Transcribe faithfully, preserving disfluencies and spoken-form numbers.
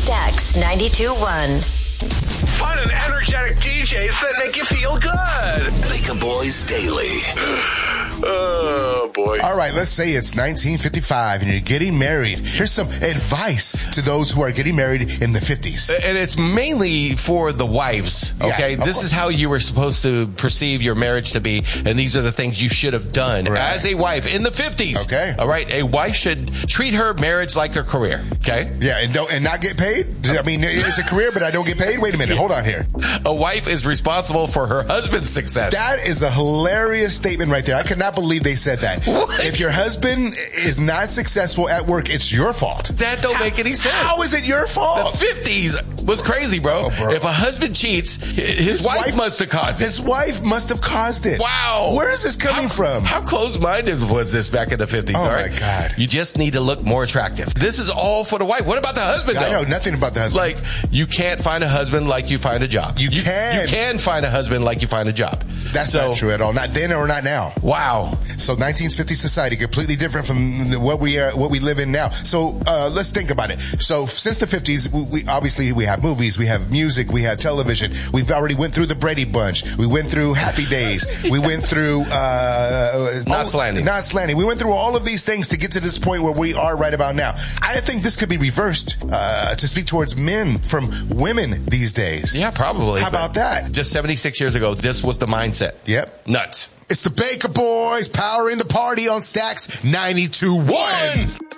Stax ninety-two one. Fun and energetic D Js that make you feel good. Wake Boys Daily. Oh, boy. All right, let's say it's nineteen fifty-five and you're getting married. Here's some advice to those who are getting married in the fifties. And it's mainly for the wives, okay? Yeah, this course. is how you were supposed to perceive your marriage to be, and these are the things you should have done Right. as a wife in the fifties. Okay. All right? A wife should treat her marriage like a career, okay? Yeah, and don't and not get paid? I mean, it's a career, but I don't get paid? Wait a minute, hold on here. A wife is responsible for her husband's success. That is a hilarious statement right there. I cannot believe they said that. What? If your husband is not successful at work, it's your fault. That don't How- make any sense. How is it your The fault? fifties was crazy, bro. Oh, bro. If a husband cheats, his, wife, wife- must have caused it. His wife must have caused it. Wow. Where is this coming how, from? How close-minded was this back in the fifties, Oh, all right? my God. You just need to look more attractive. This is all for the wife. What about the husband, I though? know nothing about the husband. Like, you can't find a husband like you find a job. You can. You can find a husband like you find a job. That's so, not true at all. Not then or not now. Wow. So nineteen fifties society, completely different from the- what we are, what we live in now. So uh, let's think about it. So since the fifties, we, we obviously we have movies, we have music, we have television. We've already went through the Brady Bunch. We went through Happy Days. We went through uh, Knots all- Landing. Knots Landing. We went through all of these things to get to this point where we are right about now. I think this could be reversed uh, to speak towards men from women these days. Yeah, probably. How about that? Just seventy-six years ago, this was the mindset. Yep. Nuts. It's the Baker Boys powering the party on Stax ninety-two one.